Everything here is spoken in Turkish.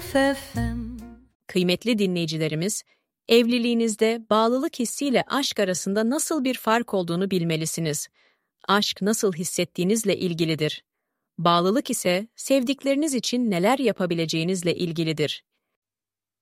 FM. Kıymetli dinleyicilerimiz, evliliğinizde bağlılık hissiyle aşk arasında nasıl bir fark olduğunu bilmelisiniz. Aşk nasıl hissettiğinizle ilgilidir. Bağlılık ise sevdikleriniz için neler yapabileceğinizle ilgilidir.